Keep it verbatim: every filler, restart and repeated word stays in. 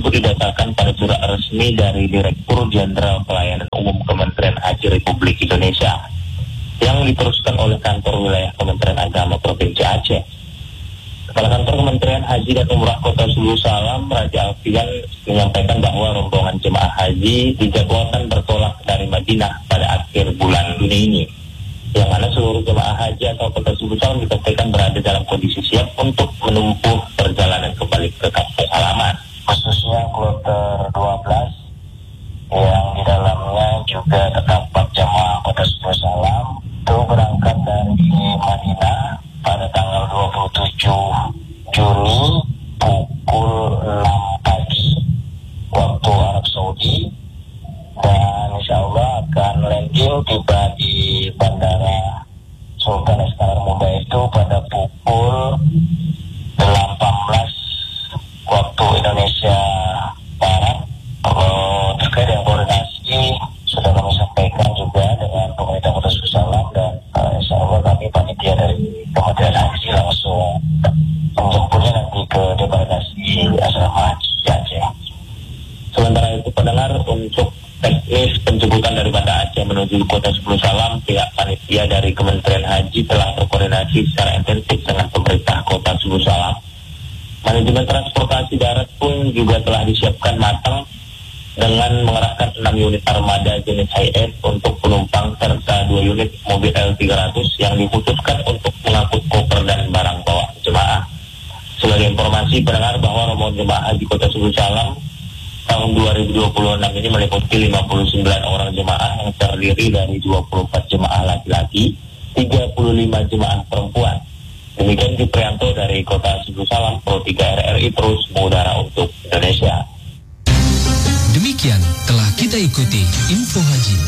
tersebut didasarkan pada surat resmi dari Direktur Jenderal Pelayanan Umum Kementerian Haji Republik Indonesia yang diteruskan oleh Kantor Wilayah Kementerian Agama Provinsi Aceh. Kepala Kantor Kementerian Haji dan Umrah Kota Sulu Salam, Raja Alfian, menyampaikan bahwa rombongan jemaah haji dijadwalkan bertolak dari Madinah pada akhir bulan Juni ini, yang mana seluruh jemaah haji atau Kota Sulu Salam dipastikan berada dalam kondisi siap untuk menempuh perjalanan kembali ke kampung halaman, khususnya kloter dua belas yang di dalamnya juga terdapat jemaah Kota Sulu Salam itu berangkat dari Madinah pada tanggal dua puluh tujuh Juni pukul enam pagi waktu Arab Saudi, dan insya Allah akan landing tiba di Bandara Sultan Iskandar Muda itu pada pukul delapan belas waktu Indonesia Barat. Kalau terkait dengan koordinasi sudah kami sampaikan juga dengan pemerintah Kota Sulu Salam, dan uh, insya Allah kami panitia dari Kementerian Haji langsung menjemputnya nanti ke debarkasi asrama haji Aceh. Sementara itu pendengar, untuk teknis penjemputan dari Banda Aceh menuju Kota Sulu Salam, pihak panitia dari Kementerian Haji telah berkoordinasi secara intensif dengan pemerintah Kota Sulu Salam. Manajemen transportasi darat pun juga telah disiapkan matang dengan mengerahkan enam unit armada jenis high-end untuk penumpang serta dua unit mobil L tiga ratus yang dikhususkan untuk mengangkut koper dan barang bawaan jemaah. Sebagai informasi pendengar, bahwa rombongan jemaah haji Kota Sulu Salam tahun dua ribu dua puluh enam ini meliputi lima puluh sembilan orang jemaah yang terdiri dari dua puluh empat jemaah laki-laki, tiga puluh lima jemaah perempuan. Demikian Prianto dari Kota Sulu Salam, Pro tiga R R I terus mengudara untuk Indonesia. Demikian telah kita ikuti info haji